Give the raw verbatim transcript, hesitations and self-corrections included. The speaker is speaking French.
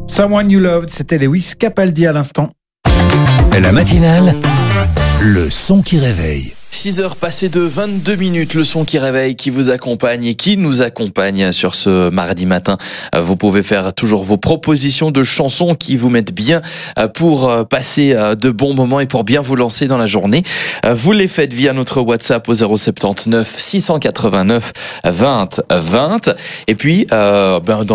Someone You Loved, c'était Lewis Capaldi à l'instant. La matinale, le son qui réveille. six heures passées de vingt-deux minutes, le son qui réveille, qui vous accompagne et qui nous accompagne sur ce mardi matin. Vous pouvez faire toujours vos propositions de chansons qui vous mettent bien pour passer de bons moments et pour bien vous lancer dans la journée. Vous les faites via notre WhatsApp au zéro sept neuf six cent quatre-vingt-neuf vingt vingt. Et puis, euh, ben, dans